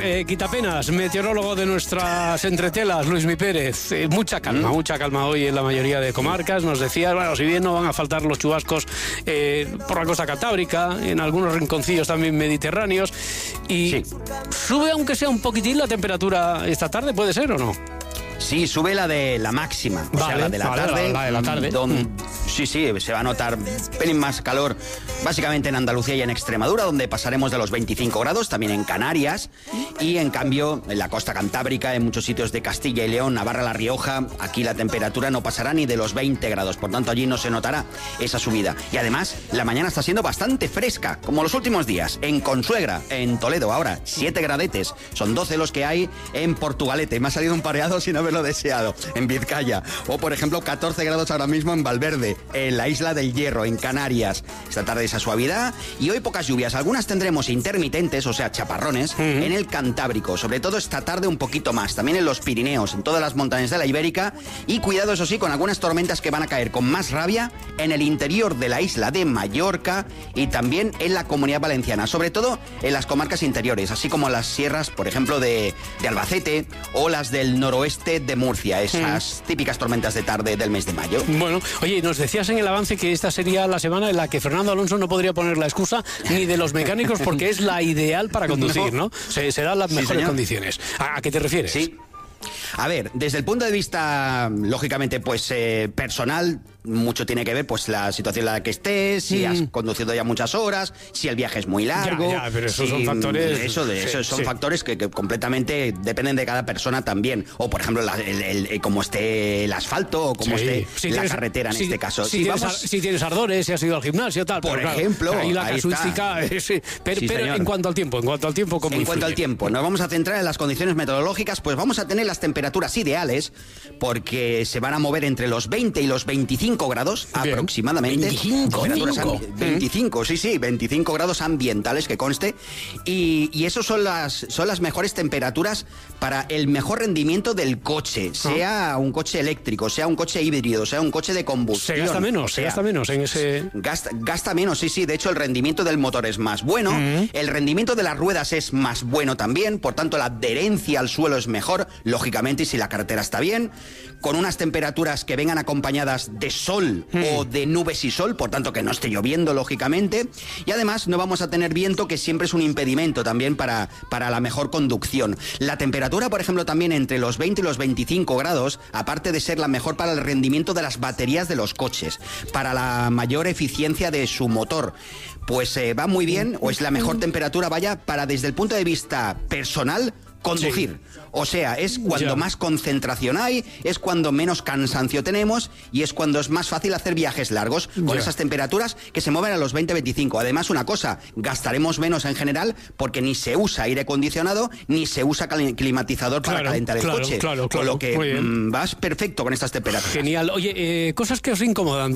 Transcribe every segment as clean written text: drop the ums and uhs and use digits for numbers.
quitapenas, meteorólogo de nuestras entretelas, Luis Mi Pérez. Mucha calma hoy en la mayoría de comarcas. Nos decías, bueno, si bien no van a faltar los chubascos por la costa cantábrica, en algunos rinconcillos también mediterráneos. Y sube, aunque sea un poquitín, la temperatura esta tarde, ¿puede ser o no? Sí, sube la de la máxima, o sea, la de la tarde. La de la tarde. Sí, se va a notar un pelín más calor, básicamente en Andalucía y en Extremadura, donde pasaremos de los 25 grados, también en Canarias, y en cambio en la costa cantábrica, en muchos sitios de Castilla y León, Navarra, La Rioja, aquí la temperatura no pasará ni de los 20 grados, por tanto allí no se notará esa subida. Y además, la mañana está siendo bastante fresca, como los últimos días, en Consuegra, en Toledo, ahora 7 gradetes, son 12 los que hay en Portugalete, me ha salido un pareado sin haberlo deseado, en Vizcaya, o por ejemplo 14 grados ahora mismo en Valverde, en la isla del Hierro, en Canarias. Esta tarde esa suavidad y hoy pocas lluvias, algunas tendremos intermitentes, o sea chaparrones, en el Cantábrico, sobre todo esta tarde un poquito más, también en los Pirineos, en todas las montañas de la Ibérica, y cuidado eso sí con algunas tormentas que van a caer con más rabia en el interior de la isla de Mallorca y también en la Comunidad Valenciana, sobre todo en las comarcas interiores, así como las sierras, por ejemplo, de Albacete o las del noroeste de Murcia, esas típicas tormentas de tarde del mes de mayo. Bueno, oye, nos decías en el avance que esta sería la semana en la que Fernando Alonso no podría poner la excusa ni de los mecánicos porque es la ideal para conducir, ¿no? Se dan las mejores condiciones. ¿A qué te refieres? Sí. A ver, desde el punto de vista, lógicamente, pues personal, mucho tiene que ver pues la situación en la que estés, si has conducido ya muchas horas, si el viaje es muy largo. Ya, pero esos son factores. Esos son factores que completamente dependen de cada persona también. O por ejemplo, cómo esté el asfalto o cómo esté la carretera en este caso. Si tienes ardores, si has ido al gimnasio, tal. Por ejemplo, ahí la casuística. Pero en cuanto al tiempo, ¿cómo En cuanto al tiempo, nos vamos a centrar en las condiciones meteorológicas, pues vamos a tener las temperaturas ideales, porque se van a mover entre los 20 y los 25 grados aproximadamente. 25, sí, 25 grados ambientales, que conste. Y eso son las mejores temperaturas para el mejor rendimiento del coche, sea un coche eléctrico, sea un coche híbrido, sea un coche de combustión. Se gasta menos en ese... Gasta menos, sí. De hecho, el rendimiento del motor es más bueno, el rendimiento de las ruedas es más bueno también, por tanto, la adherencia al suelo es mejor, lógicamente, y si la carretera está bien, con unas temperaturas que vengan acompañadas de sol o de nubes y sol, por tanto que no esté lloviendo, lógicamente, y además no vamos a tener viento, que siempre es un impedimento también para la mejor conducción. La temperatura, por ejemplo, también entre los 20 y los 25 grados, aparte de ser la mejor para el rendimiento de las baterías de los coches, para la mayor eficiencia de su motor, pues va muy bien, o es la mejor temperatura, para desde el punto de vista personal, conducir. O sea, es cuando más concentración hay, es cuando menos cansancio tenemos y es cuando es más fácil hacer viajes largos con esas temperaturas que se mueven a los 20-25. Además, una cosa, gastaremos menos en general porque ni se usa aire acondicionado ni se usa climatizador para calentar el coche. Con lo que vas perfecto con estas temperaturas. Genial. Oye, cosas que os incomodan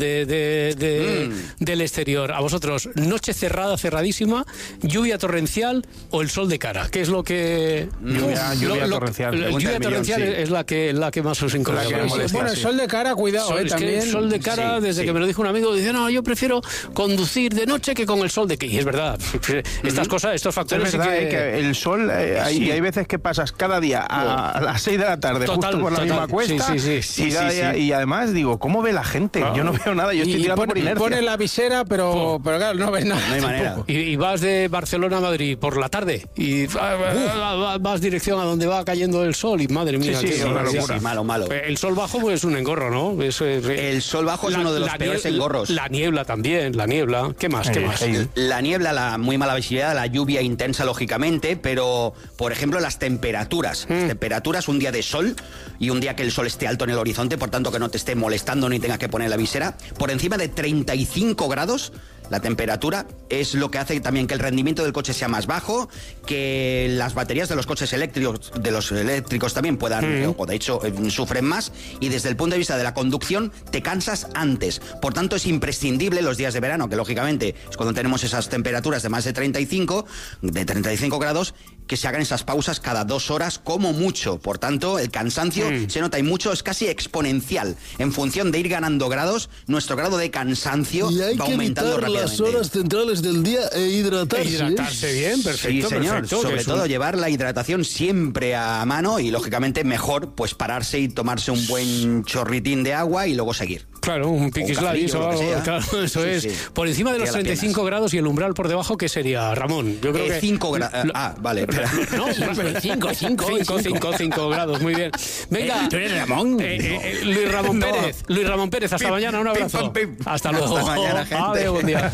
del exterior. A vosotros, noche cerrada, cerradísima, lluvia torrencial o el sol de cara. ¿Qué es lo que... Lluvia torrencial. Lluvia torrencial es la que más os incomoda. Bueno, el sol de cara, cuidado, también. El sol de cara, desde que me lo dijo un amigo, dice, no, yo prefiero conducir de noche que con el sol de... Y es verdad, estas cosas, estos factores... Es verdad, que el sol, hay veces que pasas cada día a las 6 de la tarde, justo por la misma cuesta, y además digo, ¿cómo ve la gente? Yo no veo nada, yo estoy tirando por inercia. Pone la visera, pero claro, no ves nada. No hay manera. Y vas de Barcelona a Madrid por la tarde y vas dirección a donde va cayendo el sol y madre mía, es una locura. Malo. El sol bajo pues, es un engorro, ¿no? El sol bajo es uno de los peores engorros. La niebla también, ¿Qué más? La niebla, la muy mala visibilidad, la lluvia intensa, lógicamente, pero, por ejemplo, las temperaturas. Las temperaturas, un día de sol y un día que el sol esté alto en el horizonte, por tanto que no te esté molestando ni tengas que poner la visera, por encima de 35 grados, la temperatura es lo que hace también que el rendimiento del coche sea más bajo, que las baterías de los coches eléctricos también puedan, o de hecho sufren más, y desde el punto de vista de la conducción te cansas antes. Por tanto, es imprescindible los días de verano, que lógicamente es cuando tenemos esas temperaturas de más de 35 grados, que se hagan esas pausas cada 2 horas como mucho. Por tanto, el cansancio se nota y mucho, es casi exponencial. En función de ir ganando grados, nuestro grado de cansancio va aumentando rápidamente. las horas centrales del día e hidratarse. Hidratarse bien, perfecto. Sí, señor. Perfecto, sobre todo llevar la hidratación siempre a mano y, lógicamente, mejor pues pararse y tomarse un buen chorritín de agua y luego seguir. Claro, un piquisladis o algo, claro, eso sí, es. Sí. Por encima de los 35 grados y el umbral por debajo, ¿qué sería, Ramón? Yo creo que 5 grados. Vale. No, 5 grados, muy bien. Venga, ¿tú eres Ramón? Luis Ramón Pérez. Luis Ramón Pérez, hasta mañana, un abrazo. Hasta luego. Hasta mañana, gente. Adiós, buen día.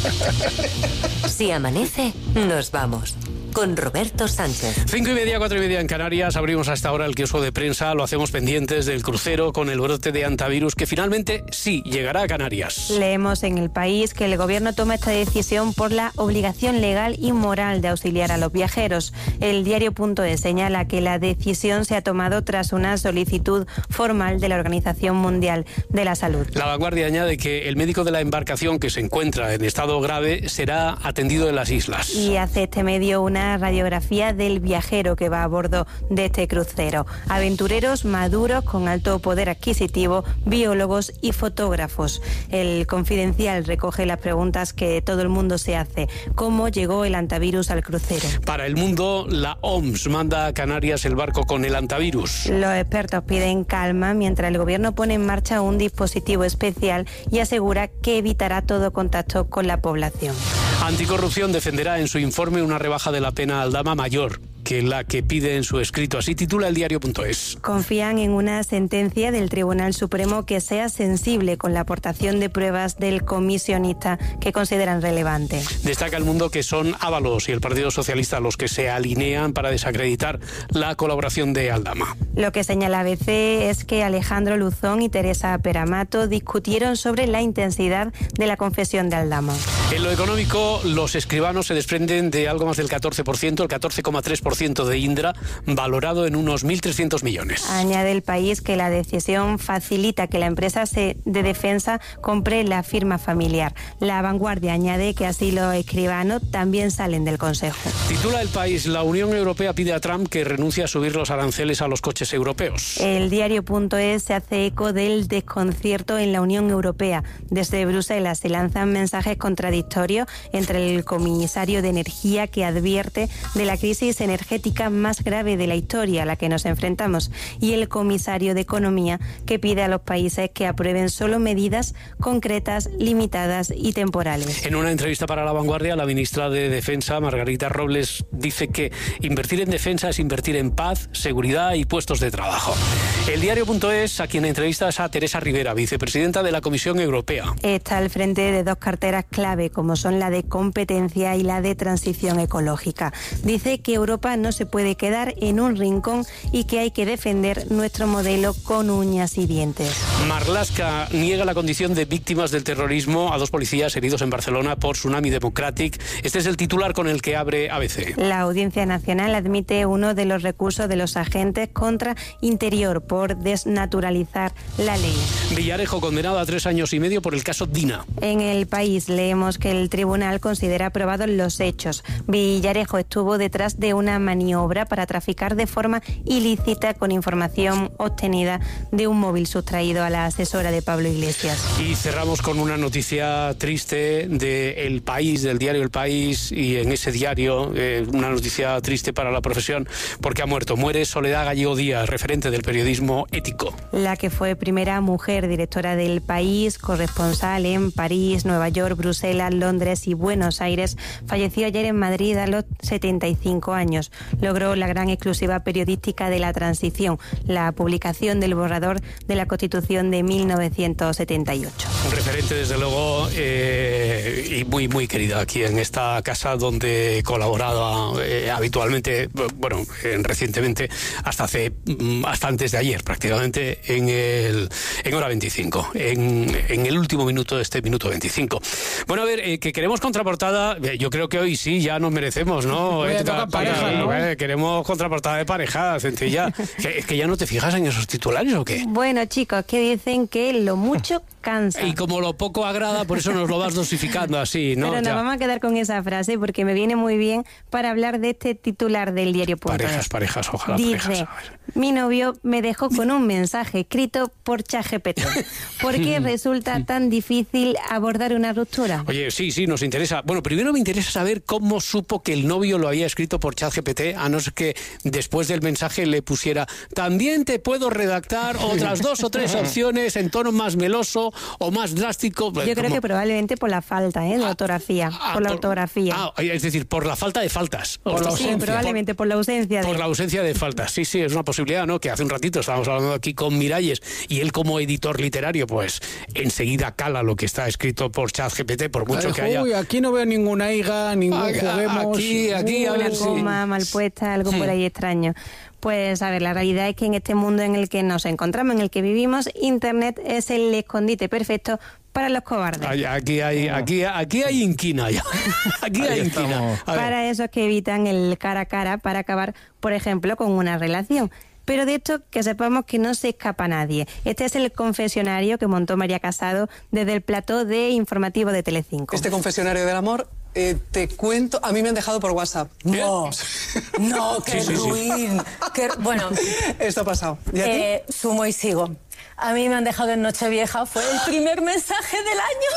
Si amanece, nos vamos. Con Roberto Sánchez. 5:30, 4:30 en Canarias. Abrimos hasta ahora el kiosco de prensa. Lo hacemos pendientes del crucero con el brote de hantavirus que finalmente sí llegará a Canarias. Leemos en El País que el gobierno toma esta decisión por la obligación legal y moral de auxiliar a los viajeros. El diario.es señala que la decisión se ha tomado tras una solicitud formal de la Organización Mundial de la Salud. La Vanguardia añade que el médico de la embarcación que se encuentra en estado grave será atendido en las islas. Y hace este medio una radiografía del viajero que va a bordo de este crucero. Aventureros maduros con alto poder adquisitivo, biólogos y fotógrafos. El Confidencial recoge las preguntas que todo el mundo se hace. ¿Cómo llegó el hantavirus al crucero? Para El Mundo, la OMS manda a Canarias el barco con el hantavirus. Los expertos piden calma mientras el gobierno pone en marcha un dispositivo especial y asegura que evitará todo contacto con la población. Anticorrupción defenderá en su informe una rebaja de la pena a Aldama mayor que la que pide en su escrito. Así titula el diario.es. Confían en una sentencia del Tribunal Supremo que sea sensible con la aportación de pruebas del comisionista que consideran relevante. Destaca El Mundo que son Ábalos y el Partido Socialista los que se alinean para desacreditar la colaboración de Aldama. Lo que señala ABC es que Alejandro Luzón y Teresa Peramato discutieron sobre la intensidad de la confesión de Aldama. En lo económico, los escribanos se desprenden de algo más del 14%, el 14,3% de Indra, valorado en unos 1.300 millones. Añade El País que la decisión facilita que la empresa de defensa compre la firma familiar. La Vanguardia añade que así los escribanos también salen del Consejo. Titula El País, la Unión Europea pide a Trump que renuncie a subir los aranceles a los coches europeos. El diario.es se hace eco del desconcierto en la Unión Europea. Desde Bruselas se lanzan mensajes contradictorios entre el comisario de Energía que advierte de la crisis energética más grave de la historia a la que nos enfrentamos y el comisario de Economía que pide a los países que aprueben solo medidas concretas, limitadas y temporales. En una entrevista para La Vanguardia, la ministra de Defensa, Margarita Robles, dice que invertir en defensa es invertir en paz, seguridad y puestos de trabajo. El diario.es, a quien entrevista es a Teresa Rivera, vicepresidenta de la Comisión Europea. Está al frente de dos carteras clave, como son la de competencia y la de transición ecológica. Dice que Europa no se puede quedar en un rincón y que hay que defender nuestro modelo con uñas y dientes. Marlaska niega la condición de víctimas del terrorismo a dos policías heridos en Barcelona por Tsunami Democratic. Este es el titular con el que abre ABC. La Audiencia Nacional admite uno de los recursos de los agentes contra Interior por desnaturalizar la ley. Villarejo condenado a 3 años y medio por el caso Dina. En El País leemos que el tribunal considera aprobados los hechos. Villarejo estuvo detrás de una maniobra para traficar de forma ilícita con información obtenida de un móvil sustraído a la asesora de Pablo Iglesias. Y cerramos con una noticia triste de El País, del diario El País, y en ese diario una noticia triste para la profesión porque muere Soledad Gallego Díaz, referente del periodismo ético. La que fue primera mujer directora del País, corresponsal en París, Nueva York, Bruselas, Londres y Buenos Aires, falleció ayer en Madrid a los 75 años. Logró la gran exclusiva periodística de la transición, la publicación del borrador de la Constitución de 1978. Un referente, desde luego, y muy, muy querida aquí en esta casa donde colaboraba habitualmente, recientemente, hasta antes de ayer prácticamente, en Hora 25, en el último minuto de este minuto 25. Bueno, a ver, que queremos contraportada, yo creo que hoy sí, ya nos merecemos, ¿no? Toca pareja, Queremos contraportada de pareja, sencilla. ¿Es que ya no te fijas en esos titulares o qué? Bueno, chicos, que dicen que lo mucho cansa. Y como lo poco agrada, por eso nos lo vas dosificando así, ¿no? Pero nos vamos a quedar con esa frase porque me viene muy bien para hablar de este titular del diario.es. Parejas, ojalá. Dice, mi novio me dejó con un mensaje escrito por ChatGPT. ¿Por qué resulta tan difícil abordar una ruptura? Oye, sí, nos interesa. Bueno, primero me interesa saber cómo supo que el novio lo había escrito por ChatGPT, a no ser que después del mensaje le pusiera, también te puedo redactar otras 2 o 3 opciones en tono más meloso o más drástico. Yo creo que probablemente por la falta de ortografía. Por la ortografía. Es decir, por la falta de faltas. Sí, probablemente por la ausencia de... Por la ausencia de faltas. Sí, es una posibilidad, ¿no? Que hace un ratito estábamos hablando aquí con Miralles y él como editor literario, pues enseguida cala lo que está escrito por ChatGPT, por mucho que haya... Uy, aquí no veo ninguna higa, ningún juguemos. Aquí a ver una coma mal puesta, algo por ahí extraño. Pues a ver, la realidad es que en este mundo en el que nos encontramos, en el que vivimos, Internet es el escondite perfecto para los cobardes. Aquí hay inquina ya. Aquí hay inquina. Para esos que evitan el cara a cara para acabar, por ejemplo, con una relación. Pero de esto que sepamos que no se escapa nadie. Este es el confesionario que montó María Casado desde el plató de informativo de Telecinco. Este confesionario del amor, te cuento, a mí me han dejado por WhatsApp. No, qué ruin. Bueno, esto ha pasado. ¿Y a ti? Sumo y sigo. A mí me han dejado en Nochevieja, fue el primer mensaje del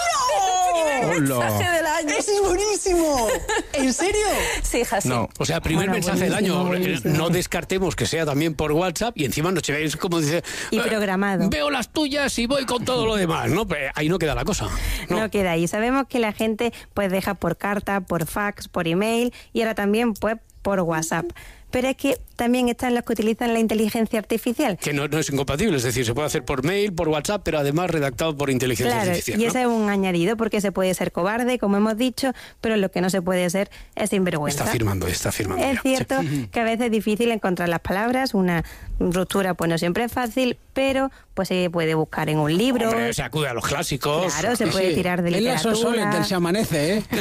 año. ¡No! El primer mensaje del año. ¡Eso es buenísimo! ¿En serio? Sí, hija, sí. No. O sea, primer mensaje del año. Buenísimo. No descartemos que sea también por WhatsApp y encima Nochevieja es como dice... Y programado. Veo las tuyas y voy con todo lo demás, ¿no? Pero ahí no queda la cosa. No queda ahí. Sabemos que la gente pues deja por carta, por fax, por email y ahora también pues por WhatsApp. Pero es que también están los que utilizan la inteligencia artificial. Que no es incompatible, es decir, se puede hacer por mail, por WhatsApp, pero además redactado por inteligencia artificial. Y ese es un añadido, porque se puede ser cobarde, como hemos dicho, pero lo que no se puede ser es sinvergüenza. Está firmando. Es cierto que a veces es difícil encontrar las palabras, una ruptura pues no siempre es fácil, pero pues se puede buscar en un libro. Hombre, se acude a los clásicos. Claro, se puede tirar de literatura. En la Sosoles del Se Amanece, ¿eh?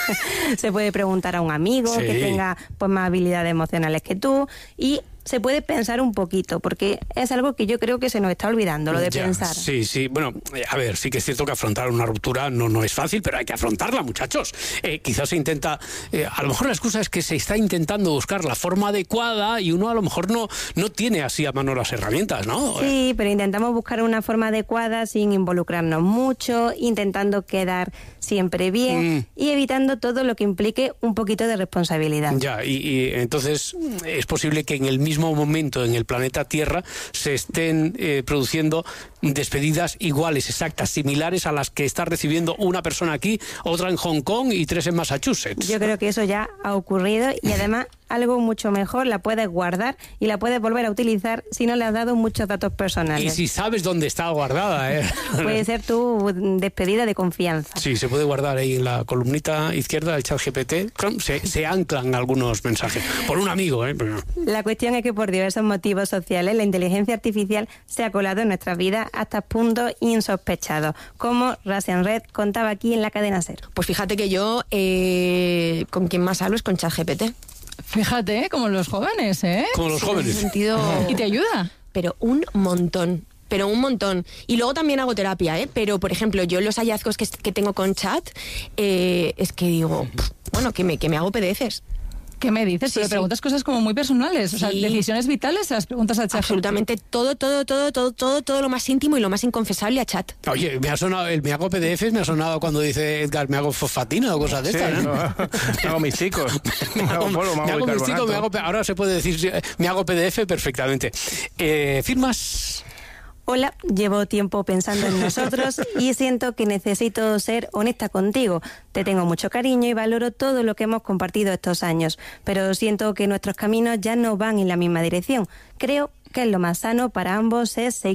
Se puede preguntar a un amigo que tenga pues más habilidades emocionales que tú y se puede pensar un poquito, porque es algo que yo creo que se nos está olvidando, lo de pensar. Sí. Bueno, a ver, sí que es cierto que afrontar una ruptura no es fácil, pero hay que afrontarla, muchachos. Quizás se intenta... a lo mejor la excusa es que se está intentando buscar la forma adecuada y uno a lo mejor no tiene así a mano las herramientas, ¿no? Sí, pero intentamos buscar una forma adecuada sin involucrarnos mucho, intentando quedar siempre bien y evitando todo lo que implique un poquito de responsabilidad. Ya, y entonces es posible que en el mismo momento en el planeta Tierra se estén produciendo despedidas iguales, exactas, similares a las que está recibiendo una persona aquí, otra en Hong Kong y 3 en Massachusetts. Yo creo que eso ya ha ocurrido y además algo mucho mejor, la puedes guardar y la puedes volver a utilizar si no le has dado muchos datos personales. Y si sabes dónde está guardada, Puede ser tu despedida de confianza. Sí, se puede guardar ahí en la columnita izquierda del ChatGPT. Se anclan algunos mensajes por un amigo, La cuestión es que por diversos motivos sociales la inteligencia artificial se ha colado en nuestras vidas hasta puntos insospechados, como Russian Red contaba aquí en la cadena SER. Pues fíjate que yo con quien más hablo es con ChatGPT. Fíjate, como los jóvenes, ¿eh? Como los jóvenes. En ese sentido... ¿Y te ayuda? Pero un montón. Y luego también hago terapia, pero por ejemplo, yo los hallazgos que tengo con Chat, es que digo, bueno, que me hago PDFs. ¿Qué me dices? Pero preguntas cosas como muy personales, o sea, decisiones vitales, se las preguntas a Chat. Absolutamente todo lo más íntimo y lo más inconfesable a Chat. Oye, me ha sonado, el me hago PDFs me ha sonado cuando dice Edgar, me hago fosfatina o cosas de estas, ¿no? Me hago mis chicos. me hago mis chicos, ahora se puede decir, me hago PDF perfectamente. ¿Firmas? Hola, llevo tiempo pensando en nosotros y siento que necesito ser honesta contigo. Te tengo mucho cariño y valoro todo lo que hemos compartido estos años, pero siento que nuestros caminos ya no van en la misma dirección. Creo que lo más sano para ambos es seguir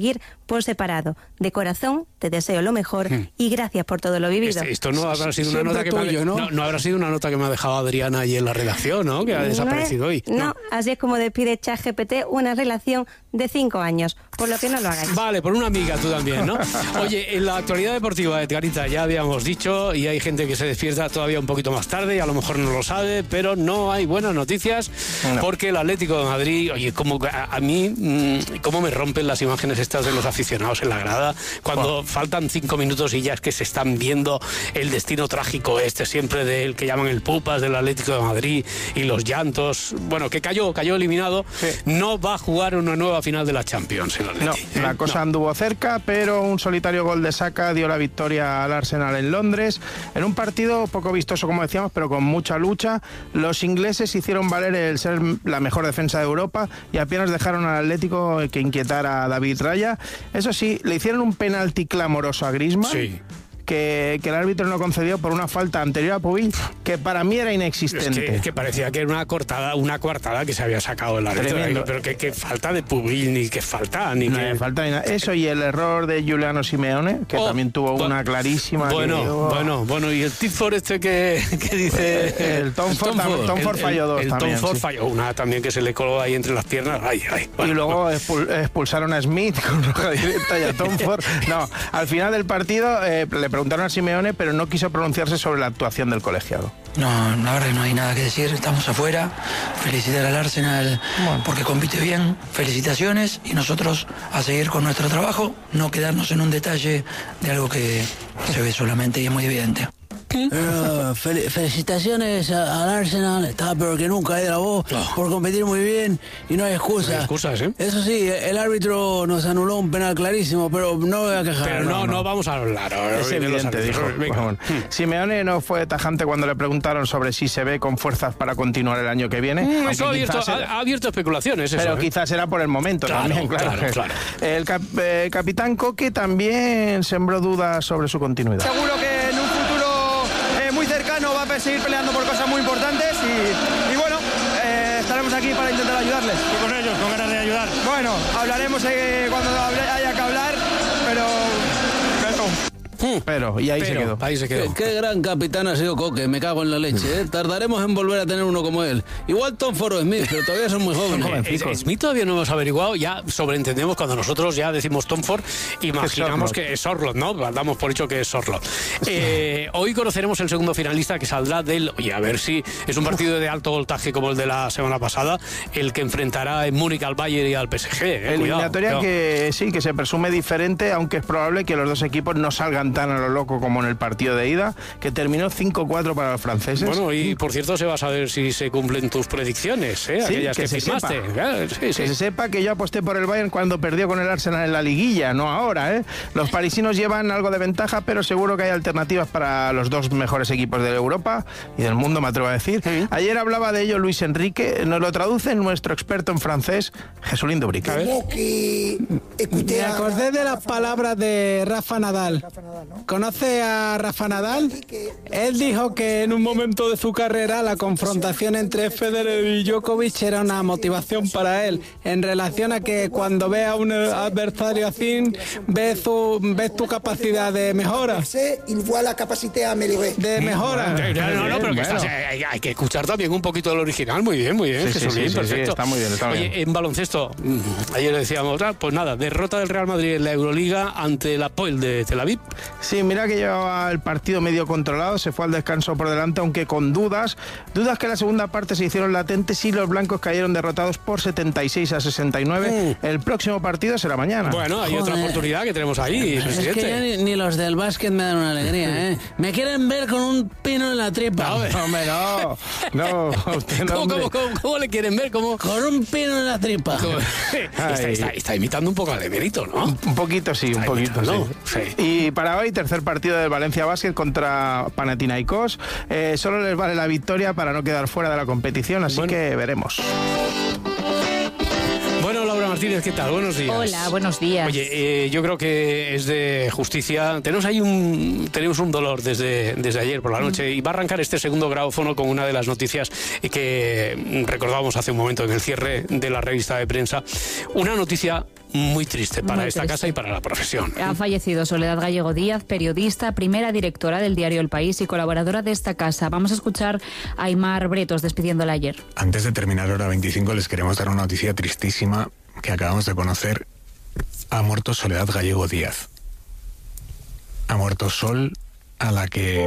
por separado. De corazón, te deseo lo mejor y gracias por todo lo vivido. Esto no habrá sido una nota que no habrá sido una nota que me ha dejado Adriana ahí en la redacción, ¿no? Que ha desaparecido hoy. No, así es como despide ChatGPT una relación de 5 años, por lo que no lo hagáis. Vale, por una amiga tú también, ¿no? Oye, en la actualidad deportiva, Edgarita, ya habíamos dicho, y hay gente que se despierta todavía un poquito más tarde y a lo mejor no lo sabe, pero no hay buenas noticias porque el Atlético de Madrid, oye, como a mí, cómo me rompen las imágenes estas de los aficionados en la grada, cuando faltan 5 minutos y ya es que se están viendo el destino trágico siempre del que llaman el Pupas del Atlético de Madrid y los llantos, bueno, que cayó eliminado, no va a jugar una nueva final de la Champions. No, la cosa anduvo cerca, pero un solitario gol de Saka dio la victoria al Arsenal en Londres, en un partido poco vistoso, como decíamos, pero con mucha lucha. Los ingleses hicieron valer el ser la mejor defensa de Europa y apenas dejaron al Atlético que inquietara a David Raya. Eso sí, le hicieron un penalti clamoroso a Griezmann. Sí. Que el árbitro no concedió por una falta anterior a Pubil, que para mí era inexistente. Es que parecía que era una coartada que se había sacado el árbitro. Pero que falta de Pubil, ni que falta, ni que... falta ni nada. Eso y el error de Giuliano Simeone, que también tuvo una clarísima... Bueno, y el Tilford que dice... el Tom Ford falló dos también. El Tom Ford falló una también que se le coló ahí entre las piernas. Y luego expulsaron a Smith con roja directa y a Tom Ford. No, al final del partido le preguntaron a Simeone, pero no quiso pronunciarse sobre la actuación del colegiado. No, la verdad que no hay nada que decir, estamos afuera. Felicitar al Arsenal porque compite bien, felicitaciones, y nosotros a seguir con nuestro trabajo, no quedarnos en un detalle de algo que se ve solamente y es muy evidente. Felicitaciones al Arsenal, estaba peor que nunca de la voz por competir muy bien y no hay excusas. No hay excusas, ¿eh? Eso sí, el árbitro nos anuló un penal clarísimo, pero no voy a quejar. Pero no vamos a hablar ahora. Es evidente, dijo. Simeone no fue tajante cuando le preguntaron sobre si se ve con fuerzas para continuar el año que viene. Eso ha abierto especulaciones. Pero quizás era por el momento también, claro. El capitán Coque también sembró dudas sobre su continuidad. Seguro que en un futuro muy cercano va a seguir peleando por cosas muy importantes y bueno, estaremos aquí para intentar ayudarles. Y con ellos, con ganas de ayudar. Bueno, hablaremos cuando haya que hablar, y ahí se quedó. Qué gran capitán ha sido Coque, me cago en la leche, ¿eh? Tardaremos en volver a tener uno como él. Igual Tom Ford o Smith, pero todavía son muy jóvenes. Smith todavía no hemos averiguado, ya sobreentendemos cuando nosotros ya decimos Tom Ford, imaginamos que es Sorloth, ¿no? Damos por hecho que es Sorloth. Hoy conoceremos el segundo finalista que saldrá a ver si es un partido de alto voltaje como el de la semana pasada, el que enfrentará en Múnich al Bayern y al PSG. Eliminatoria que se presume diferente, aunque es probable que los dos equipos no salgan tan a lo loco como en el partido de ida, que terminó 5-4 para los franceses. Bueno, y por cierto se va a saber si se cumplen tus predicciones, aquellas que firmaste. Que se sepa que yo aposté por el Bayern cuando perdió con el Arsenal en la liguilla, no ahora, ¿eh? Los parisinos llevan algo de ventaja, pero seguro que hay alternativas para los dos mejores equipos de Europa y del mundo, me atrevo a decir. Ayer hablaba de ello Luis Enrique, nos lo traduce nuestro experto en francés, Jesulín Dubrique. Me acordé de las palabras de Rafa Nadal. ¿Conoce a Rafa Nadal? Él dijo que en un momento de su carrera la confrontación entre Federer y Djokovic era una motivación para él, en relación a que cuando ve a un adversario así, ves tu capacidad de mejora. De mejora. No, pero hay que escuchar también un poquito del original. Muy bien, Jesulín, perfecto. Está muy bien. Oye, en baloncesto, ayer decíamos, pues nada, derrota del Real Madrid en la Euroliga ante el Hapoel de Tel Aviv. Sí, mira que llevaba el partido medio controlado, se fue al descanso por delante, aunque con dudas que la segunda parte se hicieron latentes y los blancos cayeron derrotados por 76-69. El próximo partido será mañana. Bueno, hay otra oportunidad que tenemos ahí, presidente. Es que ya ni los del básquet me dan una alegría, ¿eh? Me quieren ver con un pino en la tripa. Hombre, no. Usted no. ¿Cómo le quieren ver? ¿Cómo? Con un pino en la tripa. Está imitando un poco al Emérito, ¿no? Un poquito, sí, un poquito, ¿no? Sí. Y para hoy, tercer partido del Valencia Basket contra Panathinaikos. Solo les vale la victoria para no quedar fuera de la competición, así que veremos. Bueno, Laura Martínez, ¿qué tal? Buenos días. Hola, buenos días. Oye, yo creo que es de justicia. Tenemos un dolor desde ayer por la noche y va a arrancar este segundo gráfono con una de las noticias que recordábamos hace un momento en el cierre de la revista de prensa. Una noticia muy triste para Muy esta triste. casa y para la profesión. Ha fallecido Soledad Gallego Díaz, periodista, primera directora del diario El País y colaboradora de esta casa. Vamos a escuchar a Aimar Bretos despidiéndola ayer. Antes de terminar Hora 25 les queremos dar una noticia tristísima que acabamos de conocer. Ha muerto Soledad Gallego Díaz. Ha muerto Sol, a la que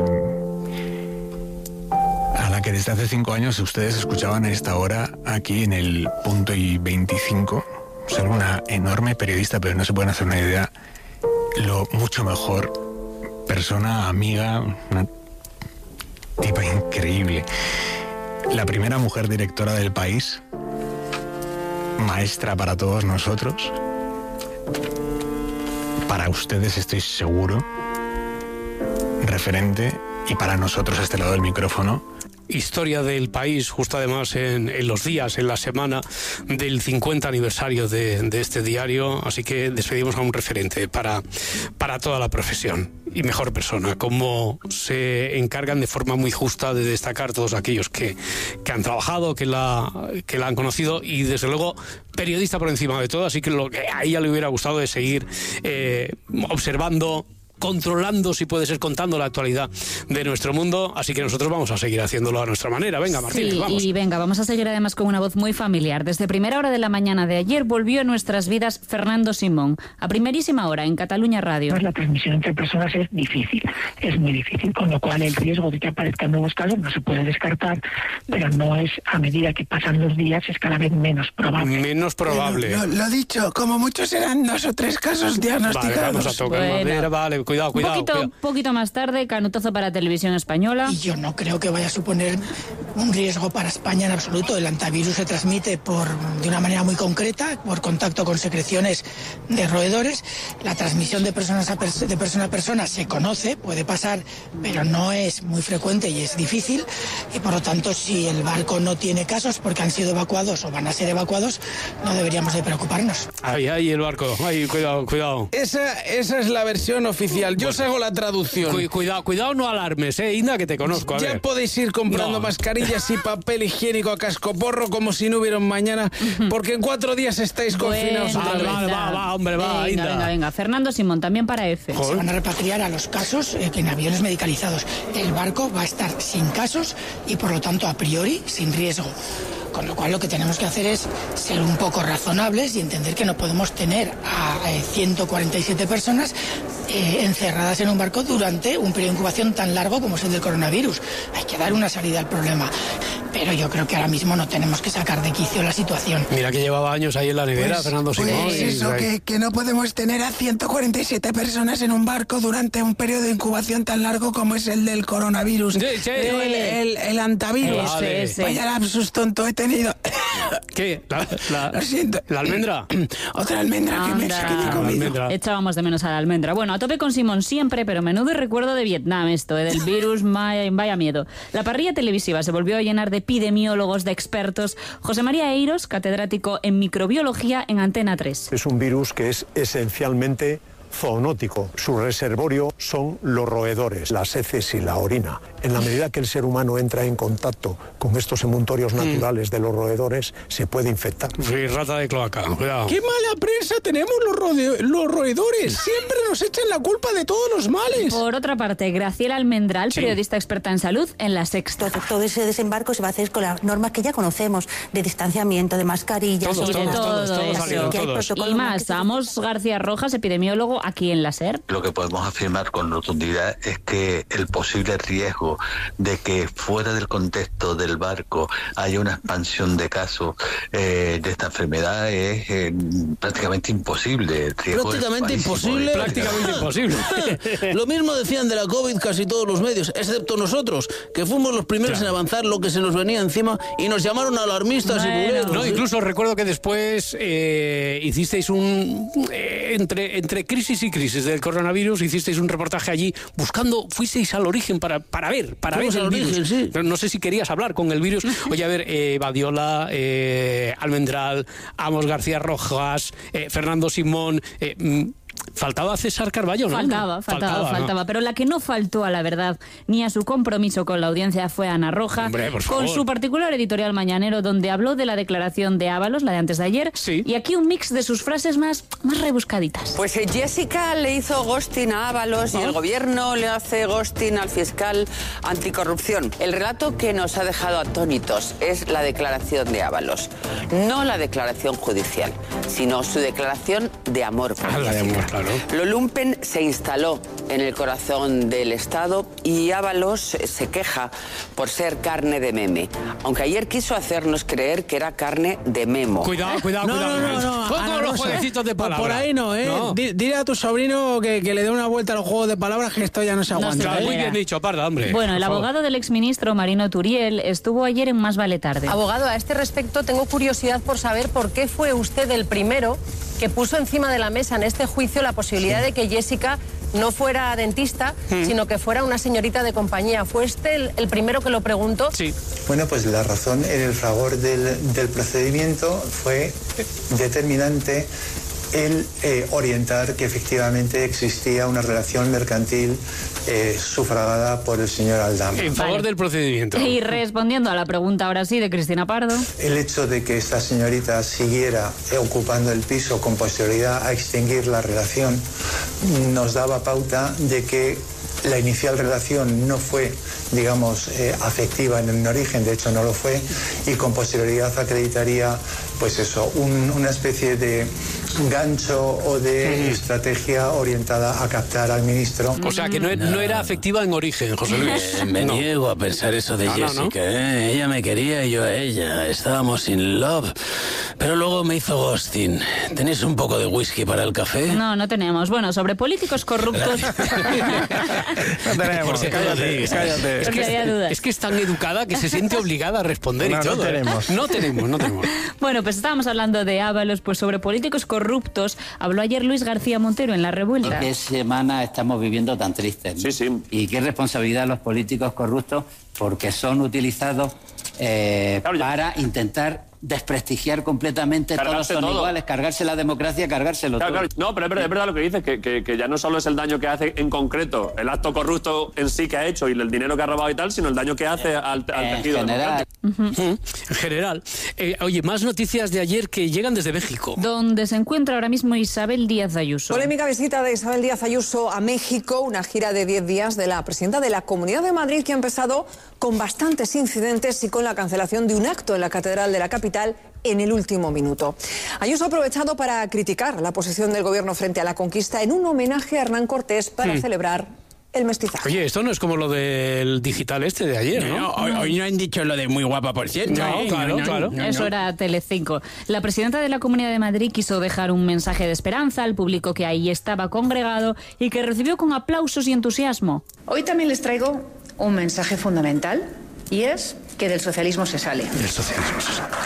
desde hace 5 años ustedes escuchaban a esta hora aquí en el Punto y 25. Ser una enorme periodista, pero no se pueden hacer una idea lo mucho mejor. Persona, amiga, una tipa increíble. La primera mujer directora del País, maestra para todos nosotros. Para ustedes estoy seguro, referente, y para nosotros a este lado del micrófono. Historia del País, justo además en los días, en la semana del 50 aniversario de este diario, así que despedimos a un referente para toda la profesión y mejor persona, como se encargan de forma muy justa de destacar todos aquellos que han trabajado, que la han conocido, y desde luego periodista por encima de todo, así que lo que a ella le hubiera gustado es seguir observando, controlando, si puede ser, contando la actualidad de nuestro mundo, así que nosotros vamos a seguir haciéndolo a nuestra manera. Venga, Martínez, Sí, vamos. y venga, vamos a seguir además con una voz muy familiar. Desde primera hora de la mañana de ayer volvió a nuestras vidas Fernando Simón, a primerísima hora en Cataluña Radio. Pues la transmisión entre personas es difícil, es muy difícil, con lo cual el riesgo de que aparezcan nuevos casos no se puede descartar, pero no es, a medida que pasan los días, es cada vez menos probable. Menos probable. Lo dicho, como muchos serán 2 o 3 casos diagnosticados. Vale, vamos a tocar madera, vale, cuidado. Un poquito más tarde, canutazo para Televisión Española. Y yo no creo que vaya a suponer un riesgo para España en absoluto. El antivirus se transmite de una manera muy concreta, por contacto con secreciones de roedores. La transmisión de persona a persona se conoce, puede pasar, pero no es muy frecuente y es difícil. Y por lo tanto, si el barco no tiene casos porque han sido evacuados o van a ser evacuados, no deberíamos de preocuparnos. Ahí el barco. Ahí, cuidado. Esa es la versión oficial. Yo os hago la traducción. Cuidado, no alarmes, Inda, que te conozco. A ya ver. podéis ir comprando mascarillas y papel higiénico a cascoporro como si no hubiera un mañana, porque en 4 días estáis confinados otra vez. Va, hombre, va, Inda. Venga. Fernando Simón, también para F. Se van a repatriar a los casos en aviones medicalizados. El barco va a estar sin casos y por lo tanto a priori sin riesgo. Con lo cual lo que tenemos que hacer es ser un poco razonables y entender que no podemos tener a 147 personas encerradas en un barco durante un periodo de incubación tan largo como es el del coronavirus. Hay que dar una salida al problema. Pero yo creo que ahora mismo no tenemos que sacar de quicio la situación. Mira que llevaba años ahí en la nevera, Fernando Simón. Pues eso, que no podemos tener a 147 personas en un barco durante un periodo de incubación tan largo como es el del coronavirus. Sí. El antivirus. Ese. Vaya lapsus tonto he tenido. ¿Qué? Lo siento. ¿La almendra? Otra almendra que me he comido. Echábamos de menos a la almendra. Bueno, a tope con Simón siempre, pero menudo recuerdo de Vietnam esto, del virus, vaya miedo. La parrilla televisiva se volvió a llenar de epidemiólogos, de expertos. José María Eiros, catedrático en microbiología en Antena 3. Es un virus que es esencialmente zoonótico. Su reservorio son los roedores, las heces y la orina. En la medida que el ser humano entra en contacto con estos emuntorios naturales de los roedores, se puede infectar. Sí, rata de cloaca, cuidado. ¡Qué mala prensa tenemos los roedores! Siempre nos echan la culpa de todos los males. Por otra parte, Graciela Almendral, periodista experta en salud, en La Sexta. Todo ese desembarco se va a hacer con las normas que ya conocemos, de distanciamiento, de mascarillas. Todos. Y más, Amos García Rojas, epidemiólogo aquí en la SER. Lo que podemos afirmar con rotundidad es que el posible riesgo de que fuera del contexto del barco haya una expansión de casos de esta enfermedad es prácticamente imposible. Prácticamente imposible. Prácticamente imposible. Lo mismo decían de la COVID casi todos los medios, excepto nosotros, que fuimos los primeros en avanzar lo que se nos venía encima y nos llamaron alarmistas y buleros. No, incluso recuerdo que después hicisteis entre crisis y crisis del coronavirus, hicisteis un reportaje allí buscando, fuisteis al origen para ver el virus. Sí. No sé si querías hablar con el virus. Oye, a ver, Badiola, Almendral, Amos García Rojas, Fernando Simón, faltaba César Carballo, ¿no? Faltaba. Pero la que no faltó a la verdad ni a su compromiso con la audiencia fue Ana Roja, Hombre, por favor, con su particular editorial mañanero, donde habló de la declaración de Ábalos, la de antes de ayer, y aquí un mix de sus frases más rebuscaditas. Pues Jessica le hizo ghosting a Ábalos y el gobierno le hace ghosting al fiscal anticorrupción. El relato que nos ha dejado atónitos es la declaración de Ábalos, no la declaración judicial, sino su declaración de amor por la de amor, claro. Lo lumpen se instaló en el corazón del Estado y Ábalos se queja por ser carne de meme, aunque ayer quiso hacernos creer que era carne de memo. Cuidado. No. Con los jueguecitos de palabras. Por ahí no, ¿eh? No. Dile a tu sobrino que le dé una vuelta a los juegos de palabras, que esto ya no se aguanta. Muy bien dicho, Parda, hombre. Bueno, el abogado del exministro Marino Turiel estuvo ayer en Más Vale Tarde. Abogado, a este respecto tengo curiosidad por saber por qué fue usted el primero que puso encima de la mesa en este juicio la posibilidad de que Jessica no fuera dentista, sino que fuera una señorita de compañía. ¿Fue usted el primero que lo preguntó? Sí. Bueno, pues la razón en el fragor del procedimiento fue determinante el orientar que efectivamente existía una relación mercantil sufragada por el señor Aldama. En favor del procedimiento. Y respondiendo a la pregunta ahora sí de Cristina Pardo. El hecho de que esta señorita siguiera ocupando el piso con posterioridad a extinguir la relación nos daba pauta de que la inicial relación no fue, digamos, afectiva en el origen, de hecho no lo fue, y con posterioridad acreditaría, pues eso, una especie de gancho o de estrategia orientada a captar al ministro. O sea, que no era afectiva en origen, José Luis. Me niego a pensar eso de Jessica, ¿eh? Ella me quería y yo a ella. Estábamos in love. Pero luego me hizo ghosting. ¿Tenéis un poco de whisky para el café? No tenemos. Bueno, sobre políticos corruptos... No tenemos, cállate. Es que es tan educada que se siente obligada a responder y todo. No tenemos. Bueno, pues estábamos hablando de Ábalos, pues sobre políticos corruptos habló ayer Luis García Montero en La Revuelta. ¿Qué semana estamos viviendo tan tristes, ¿no? Sí. Y qué responsabilidad los políticos corruptos, porque son utilizados para intentar desprestigiar completamente, todos son iguales, cargarse la democracia, cargárselo todo. Claro. No, pero es verdad lo que dices, que ya no solo es el daño que hace en concreto el acto corrupto en sí que ha hecho y el dinero que ha robado y tal, sino el daño que hace al tejido democrático. En general. Oye, más noticias de ayer que llegan desde México. Donde se encuentra ahora mismo Isabel Díaz Ayuso. Polémica visita de Isabel Díaz Ayuso a México, una gira de 10 días de la presidenta de la Comunidad de Madrid que ha empezado con bastantes incidentes y con la cancelación de un acto en la Catedral de la capital en el último minuto. Ayuso ha aprovechado para criticar la posición del gobierno frente a la conquista en un homenaje a Hernán Cortés para celebrar el mestizaje. Oye, esto no es como lo del digital de ayer, ¿no? Hoy no han dicho lo de muy guapa, por cierto. Claro. Eso era Telecinco. La presidenta de la Comunidad de Madrid quiso dejar un mensaje de esperanza al público que ahí estaba congregado y que recibió con aplausos y entusiasmo. Hoy también les traigo un mensaje fundamental, y es que del socialismo se sale. Del socialismo se sale.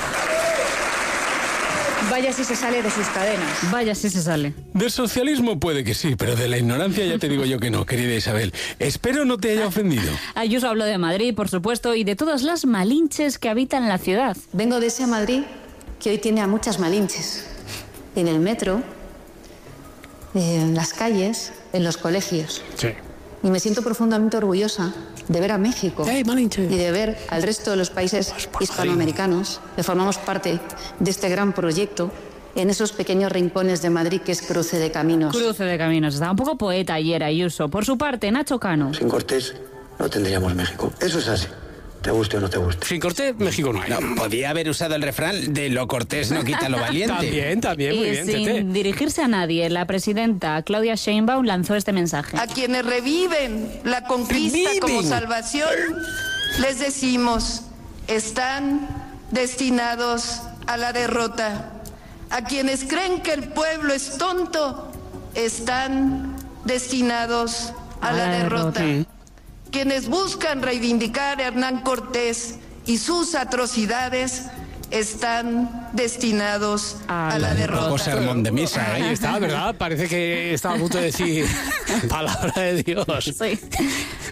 Vaya si se sale de sus cadenas. Vaya si se sale. Del socialismo puede que sí, pero de la ignorancia ya te digo yo que no, querida Isabel. Espero no te haya ofendido. Ayuso habló de Madrid, por supuesto, y de todas las malinches que habitan la ciudad. Vengo de ese Madrid que hoy tiene a muchas malinches. En el metro, en las calles, en los colegios. Sí. Y me siento profundamente orgullosa de ver a México y de ver al resto de los países hispanoamericanos que formamos parte de este gran proyecto en esos pequeños rincones de Madrid que es Cruce de Caminos. Cruce de Caminos. Estaba un poco poeta ayer Ayuso. Por su parte, Nacho Cano. Sin Cortés no tendríamos México. Eso es así. Te guste o no te guste. Sin Cortés, México no hay. No, podía haber usado el refrán de lo cortés no quita lo valiente. También, muy bien. Sin dirigirse a nadie, la presidenta Claudia Sheinbaum lanzó este mensaje. A quienes reviven la conquista como salvación, les decimos, están destinados a la derrota. A quienes creen que el pueblo es tonto, están destinados a la derrota. Quienes buscan reivindicar a Hernán Cortés y sus atrocidades están destinados a la derrota. Sermón de misa, Ahí está, ¿verdad? Parece que estaba a punto de decir palabra de Dios. Sí.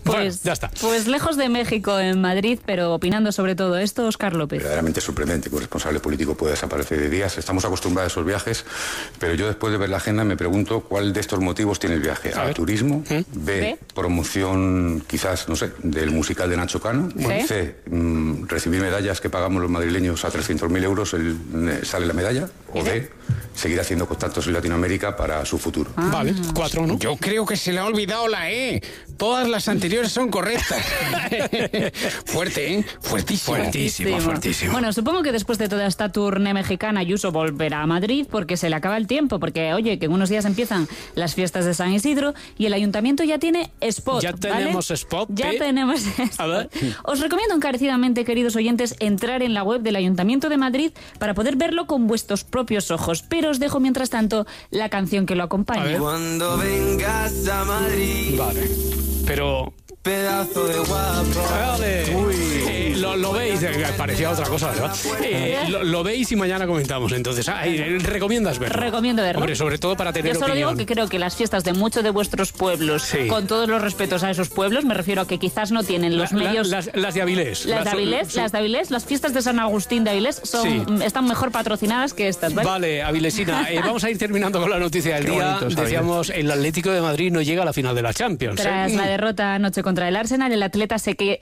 Bueno, ya está. Pues lejos de México, en Madrid, pero opinando sobre todo esto, Óscar López. Verdaderamente sorprendente que un responsable político pueda desaparecer de días. Estamos acostumbrados a esos viajes, pero yo después de ver la agenda me pregunto cuál de estos motivos tiene el viaje. A, turismo, B, promoción quizás, no sé, del musical de Nacho Cano, C, recibir medallas que pagamos los madrileños a 300.000 euros, sale la medalla, o D, seguir haciendo contactos en Latinoamérica para su futuro. Vale, 4, ¿no? Yo creo que se le ha olvidado la E. Todas las anteriores son correctas. Fuerte, ¿eh? Fuertísimo. Bueno, supongo que después de toda esta tournée mexicana, Ayuso volverá a Madrid porque se le acaba el tiempo, porque, oye, que en unos días empiezan las fiestas de San Isidro y el ayuntamiento ya tiene spot. Ya tenemos spot. Ya tenemos spot. A ver. Os recomiendo encarecidamente, queridos oyentes, entrar en la web del Ayuntamiento de Madrid para poder verlo con vuestros propios ojos. Pero os dejo, mientras tanto, la canción que lo acompaña. Cuando vengas a Madrid. Vale. Pero... Pedazo de guapo. Vale. Lo veis, parecía otra cosa, ¿verdad? Lo veis y mañana comentamos. Entonces, ¿recomiendas verlo? Recomiendo verlo. Hombre, sobre todo para tener opinión. Yo solo digo que creo que las fiestas de muchos de vuestros pueblos, con todos los respetos a esos pueblos, me refiero a que quizás no tienen los medios... Las de Avilés. Las de Avilés, las fiestas de San Agustín de Avilés están mejor patrocinadas que estas, ¿vale? Vale, Avilesina, vamos a ir terminando con la noticia del día. Decíamos, el Atlético de Madrid no llega a la final de la Champions. Tras la derrota anoche contra el Arsenal, el Atleti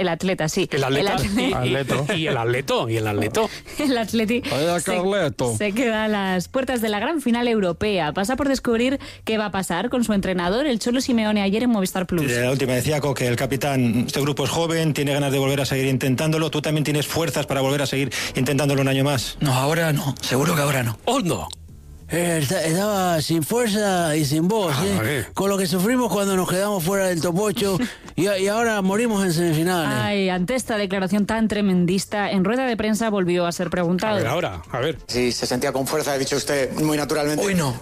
se queda a las puertas de la gran final europea. Pasa por descubrir qué va a pasar con su entrenador, el Cholo Simeone, ayer en Movistar Plus. La última decía que el capitán, este grupo es joven, tiene ganas de volver a seguir intentándolo. ¿Tú también tienes fuerzas para volver a seguir intentándolo un año más? No, ahora no, seguro que ahora no. ¿O no? Estaba sin fuerza y sin voz, con lo que sufrimos cuando nos quedamos fuera del top 8 y ahora morimos en semifinales. Ay, ante esta declaración tan tremendista, en rueda de prensa volvió a ser preguntado. A ver. Sí, se sentía con fuerza, ha dicho usted muy naturalmente. Hoy no.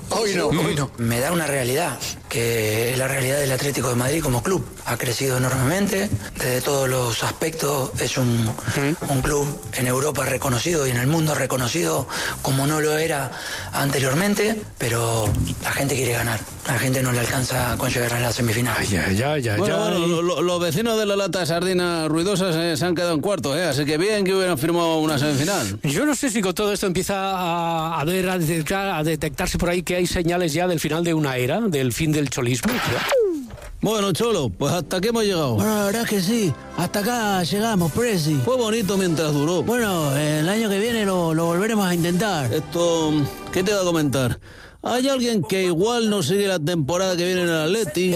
Me da una realidad, que es la realidad del Atlético de Madrid como club. Ha crecido enormemente, desde todos los aspectos, es un club en Europa reconocido y en el mundo reconocido como no lo era anteriormente. Pero la gente quiere ganar. La gente no le alcanza con llegar a la semifinal. Bueno, los vecinos de la lata de sardinas ruidosas se han quedado en cuarto, así que bien que hubieran firmado una semifinal. Yo no sé si con todo esto empieza a detectarse por ahí que hay señales ya del final de una era, del fin del cholismo. Bueno, Cholo, pues hasta aquí hemos llegado. Bueno, la verdad es que sí, hasta acá llegamos, Presi. Fue bonito mientras duró. Bueno, el año que viene lo volveremos a intentar. Esto, ¿qué te va a comentar? ¿Hay alguien que igual no sigue la temporada que viene en el Atleti?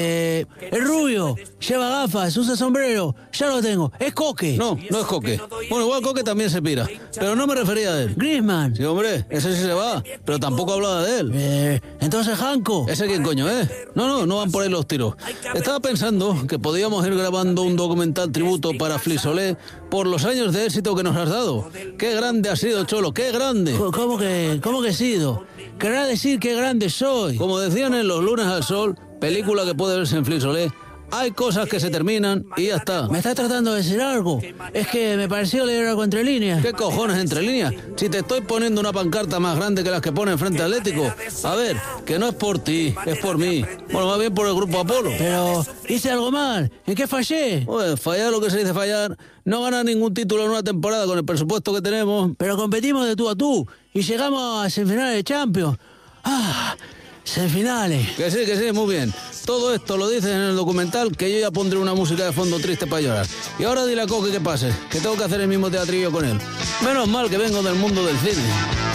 El rubio, lleva gafas, usa sombrero, ya lo tengo, es Coque. No es Coque. Bueno, igual Coque también se pira, pero no me refería a él. Griezmann. Sí, hombre, ese sí se va, pero tampoco hablaba de él. Entonces Janko. ¿Ese quién coño es? No van por ahí los tiros. Estaba pensando que podíamos ir grabando un documental tributo para Flisolé por los años de éxito que nos has dado. ¡Qué grande has sido, Cholo! ¡Qué grande! ¿Cómo que he sido? Querrá decir qué grande soy. Como decían en Los lunes al sol, película que puede verse en Flisolé, hay cosas que se terminan y ya está. ¿Me estás tratando de decir algo? Es que me pareció leer algo entre líneas. ¿Qué cojones entre líneas? Si te estoy poniendo una pancarta más grande que las que pone frente Atlético. A ver, que no es por ti, es por mí. Bueno, más bien por el Grupo Apolo. Pero hice algo mal. ¿En qué fallé? Pues fallar lo que se dice fallar. No ganar ningún título en una temporada con el presupuesto que tenemos. Pero competimos de tú a tú y llegamos a semifinales de Champions. Semifinales. Que sí, muy bien. Todo esto lo dices en el documental, que yo ya pondré una música de fondo triste para llorar. Y ahora dile a Coque que pase, que tengo que hacer el mismo teatrillo con él. Menos mal que vengo del mundo del cine.